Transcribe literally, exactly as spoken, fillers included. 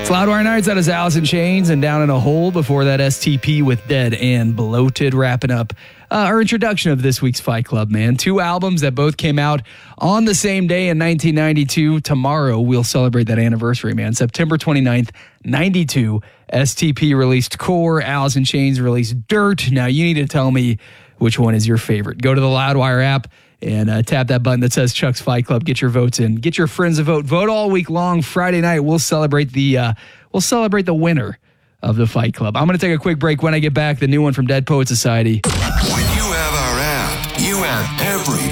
Loudwire Nights, that is Alice in Chains, and Down in a Hole. Before that, S T P with Dead and Bloated, wrapping up uh, our introduction of this week's Fight Club, man. Two albums that both came out on the same day in nineteen ninety-two. Tomorrow, we'll celebrate that anniversary, man. September twenty-ninth, ninety-two, S T P released Core, Alice in Chains released Dirt. Now, you need to tell me which one is your favorite. Go to the Loudwire app and uh, tap that button that says Chuck's Fight Club. Get your votes in. Get your friends to vote. Vote all week long. Friday night, we'll celebrate the uh, we'll celebrate the winner of the Fight Club. I'm going to take a quick break. When I get back, the new one from Dead Poet Society. When you have our app, you have every